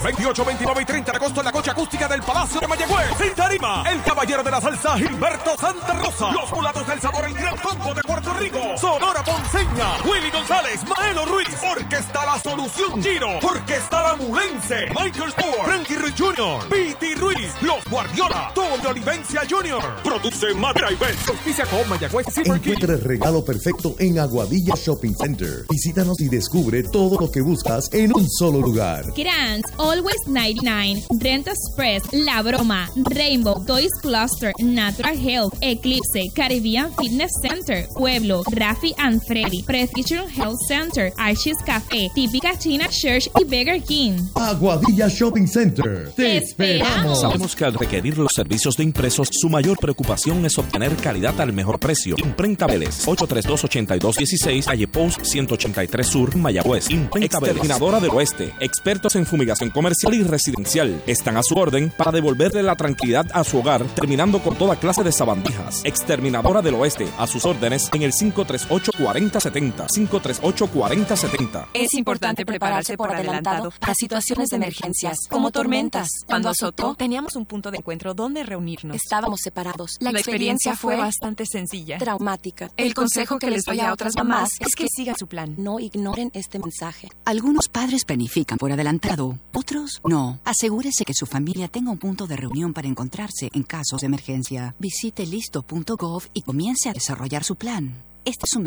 28, 29 y 30 de agosto en la Concha Acústica del Palacio de Mayagüez. Sin tarima, el caballero de la salsa Gilberto Santa Rosa. Los mulatos del sabor, el Gran Combo de Puerto Rico. Sonora Ponceña, Willy González, Maelo Ruiz. Porque está la Solución Giro. Porque está la Mulense, Michael Sport, Frankie Ruiz Jr., Piti Ruiz, Los Guardiola, Tom de Olivencia Jr. Produce Madra y Best. Auspicia con Mayagüez Silver King. Encuentra el regalo perfecto en Aguadilla Shopping Center. Visítanos y descubre todo lo que buscas en un solo lugar. Grants, Always 99, Rent Express, La Broma, Rainbow, Toys Cluster, Natural Health, Eclipse, Caribbean Fitness Center, Pueblo, Rafi and Freddy, Precision Health Center, Archie's Café, Típica China Church y Burger King. Aguadilla Shopping Center. ¡Te esperamos! Sabemos que al requerir los servicios de impresos, su mayor preocupación es obtener calidad al mejor precio. Imprenta Vélez, 832-8216, calle Post 183 Sur, Mayagüez. Imprenta Vélez, Exterminadora del Oeste, expertos en fumigación comercial y residencial. Están a su orden para devolverle la tranquilidad a su hogar, terminando con toda clase de sabandijas. Exterminadora del Oeste, a sus órdenes en el 538-4070. 538-4070. Es importante prepararse por adelantado para situaciones de emergencias, como tormentas. Cuando azotó, teníamos un punto de encuentro donde reunirnos. Estábamos separados. La experiencia fue bastante sencilla. Traumática. El consejo que les doy a otras mamás es que sigan su plan. No ignoren este mensaje. Algunos padres planifican por adelantado, otros no. Asegúrese que su familia tenga un punto de reunión para encontrarse en casos de emergencia. Visite listo.gov y comience a desarrollar su plan. Este es un